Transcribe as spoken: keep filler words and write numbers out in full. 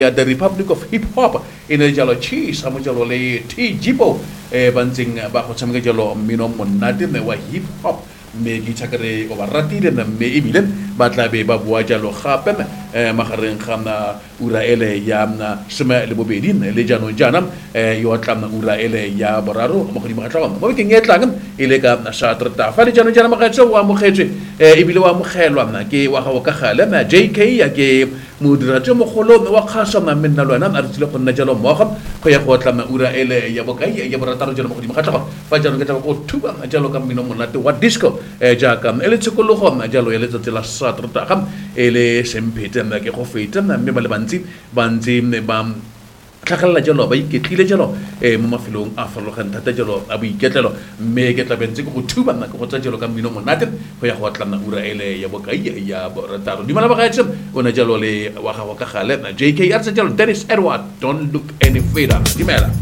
the Republic of Hip Hop in the Jalo Cheese, Amujalo Le T Jipo, Banzing Bahocham Jalo Minom Nadim, wa hip hop, Megi Chakare Overrati, and Maybe, but La Beba Buajalo Happen, Maharan Hamna, Ura Ele Yamna, Sema Lebobedin, Lejano Janam, Yoatam Ura Ele Yabararo, Mohimatan, working yet Langam, Ilega Shatra, Farijano Janamacho, Wamuheji, Ibiloa Muhelwana, Gay Wahawaka, J K, a game. Mudrajo Moholo, Wakasam, and Minalana, Artilop Najalo Moham, Koyakotlam, Ura Ele, Yabokai, Yabarata, Mohimata, Fajan Getapo, two, Jalokam Minomonate, what disco, Jakam, Elitzokolohom, Jalo Elizatilla Satratakam, Ele, Sempitan, Gahofitan, and Mibalabanzi, Banzim, Bam. Kakala jalo ba ke tlile jalo e mo mafilong a farologan thata jalo a bo iketlelo me ke tla bentse go thuba nna go tsa jalo ka mmino monate go ya go tla nna ura ele ya bokai ya borataro di mala ba gaetsem ona jalo le wa ga wa ka gale J K R sa jalo Dennis Edward don't look any further di mela